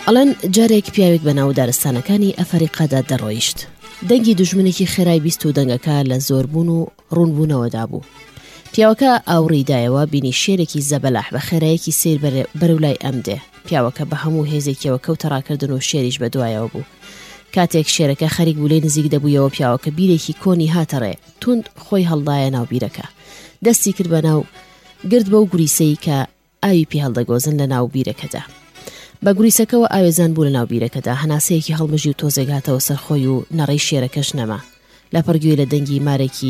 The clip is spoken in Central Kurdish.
ئەڵەن جارێک پیاوێک بە ناو دارستانەکانی ئەفریقادا دەڕۆیشت. دەنگی دوژمنێکی خێرای بیست و دەنگەکە لە زۆربوون و ڕوونبوونەوەدا بوو. پیاوەکە ئاوڕیدایەوە بینی شێرێکی زەبەلاح بە خێرایەکی سیر بەرەولای ئەم دێ. پیاوەکە بە هەموو هێزێکیەوە کەوتە ڕاکردن و شێریش بە دوایەوە بوو. کاتێک شێرەکە خەریک بوو لێ نزیک دەبوویەوە، پیاوەکە بیرێکی کۆنی هاتەڕێ. توند خۆی هەڵدایە ناو بیرەکە، دەستی کرد بە ناو گرد بەو گوریسەی کە ئاوی پێ هەڵدەگۆزن لە ناو بیرەکەدا. بە گوریسەکەەوە ئاوێزان بوو لە ناو بیرەکەدا. هەناسەیەکی هەڵمژی و تۆزێک هاتەوە سەرخۆی و نەڕەی شێرەکەش نەما. لە پڕگوێ لە دەنگی مارێکی